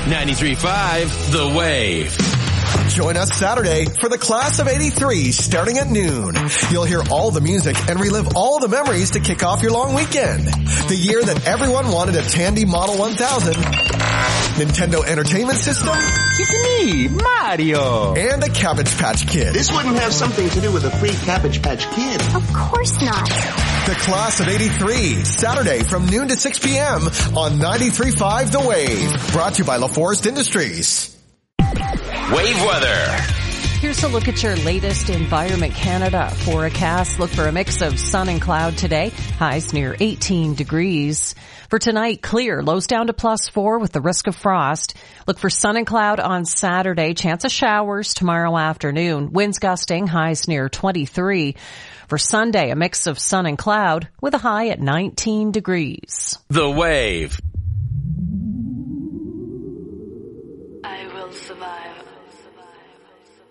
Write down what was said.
93.5 The Wave. Join us Saturday for the Class of 83 starting at noon. You'll hear all the music and relive all the memories to kick off your long weekend. The year that everyone wanted a Tandy Model 1000, Nintendo Entertainment System, it's me, Mario, and a Cabbage Patch Kid. This wouldn't have something to do with a free Cabbage Patch Kid. Of course not. The Class of 83, Saturday from noon to 6 p.m. on 93.5 The Wave. Brought to you by LaForest Industries. Wave weather. Here's a look at your latest Environment Canada forecast. Look for a mix of sun and cloud today. Highs near 18 degrees. For tonight, clear. Lows down to +4 with the risk of frost. Look for sun and cloud on Saturday. Chance of showers tomorrow afternoon. Winds gusting. Highs near 23. For Sunday, a mix of sun and cloud with a high at 19 degrees. The Wave. I will survive.